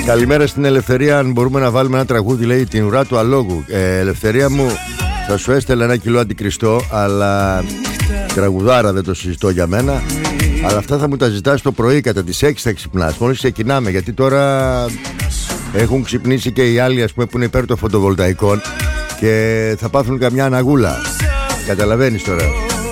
Καλημέρα στην Ελευθερία. Αν μπορούμε να βάλουμε ένα τραγούδι, λέει, την ουρά του αλόγου. Ελευθερία μου, θα σου έστελα 1 κιλό αντικριστό, αλλά τραγουδάρα δεν το συζητώ για μένα. Αλλά αυτά θα μου τα ζητάς το πρωί, κατά τις 6 θα ξυπνάς. Μόλις ξεκινάμε, γιατί τώρα έχουν ξυπνήσει και οι άλλοι, ας πούμε, που είναι υπέρ των φωτοβολταϊκών και θα πάθουν καμιά αναγούλα. Καταλαβαίνεις τώρα.